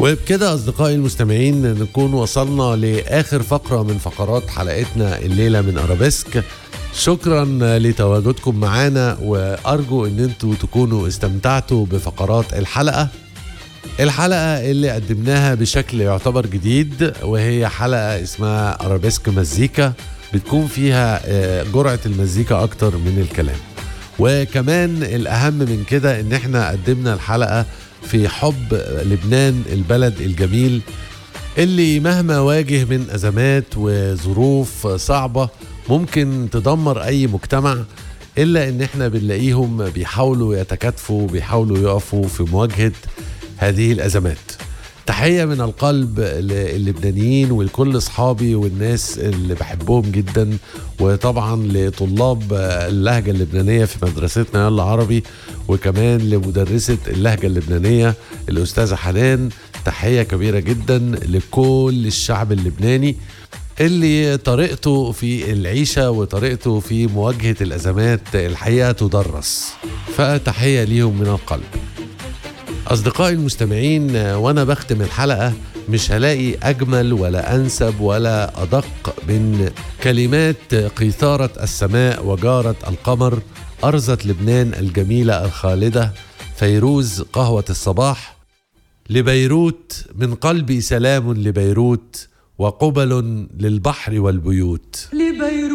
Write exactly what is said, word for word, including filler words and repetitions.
وبكده أصدقائي المستمعين نكون وصلنا لآخر فقرة من فقرات حلقتنا الليلة من أرابيسك. شكرا لتواجدكم معنا، وأرجو أن انتوا تكونوا استمتعتوا بفقرات الحلقة الحلقة اللي قدمناها بشكل يعتبر جديد، وهي حلقة اسمها أرابيسك مزيكا، بتكون فيها جرعة المزيكا أكتر من الكلام. وكمان الأهم من كده ان احنا قدمنا الحلقة في حب لبنان البلد الجميل اللي مهما واجه من أزمات وظروف صعبة ممكن تدمر أي مجتمع، إلا إن إحنا بنلاقيهم بيحاولوا يتكاتفوا، بيحاولوا يقفوا في مواجهة هذه الأزمات. تحية من القلب للبنانيين ولكل أصحابي والناس اللي بحبهم جدا، وطبعا لطلاب اللهجة اللبنانية في مدرستنا يلا عربي، وكمان لمدرسة اللهجة اللبنانية الأستاذة حنان. تحية كبيرة جدا لكل الشعب اللبناني اللي طريقته في العيشة وطريقته في مواجهة الأزمات الحقيقة تدرس، فتحية ليهم من القلب. أصدقائي المستمعين، وأنا بختم الحلقة مش هلاقي أجمل ولا أنسب ولا أدق من كلمات قيثارة السماء وجارة القمر، أرزة لبنان الجميلة الخالدة، فيروز قهوة الصباح. لبيروت من قلبي سلام لبيروت، وقبل للبحر والبيوت.